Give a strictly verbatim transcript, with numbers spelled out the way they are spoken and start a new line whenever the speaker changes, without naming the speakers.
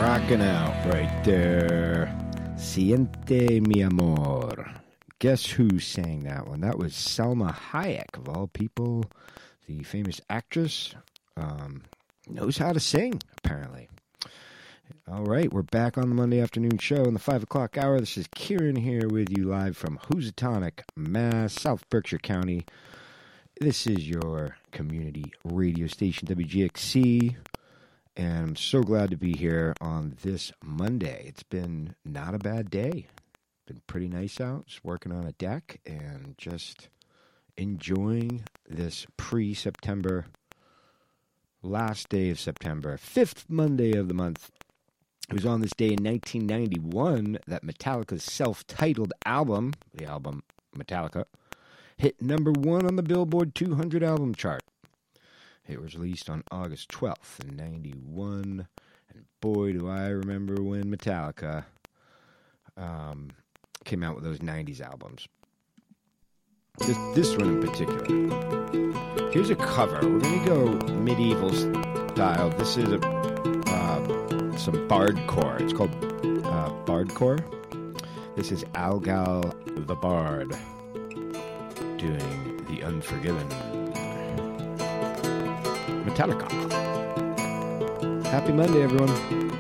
Rocking out right there. Siente mi amor. Guess who sang that one? That was Salma Hayek, of all people. The famous actress um, knows how to sing, apparently. All right, we're back on the Monday afternoon show in the five o'clock hour. This is Kieran here with you live from Housatonic, Mass, South Berkshire County. This is your community radio station, W G X C. And I'm so glad to be here on this Monday. It's been not a bad day. Been pretty nice out. Just working on a deck and just enjoying this pre-September, last day of September, fifth Monday of the month. It was on this day in nineteen ninety-one that Metallica's self-titled album, the album Metallica, hit number one on the Billboard two hundred album chart. It was released on August twelfth in ninety-one, and boy, do I remember when Metallica um, came out with those nineties albums. This, this one in particular. Here's a cover. We're going to go medieval style. This is a uh, some bardcore. It's called uh, bardcore. This is Algal the Bard doing The Unforgiven. Metallica. Happy Monday, everyone.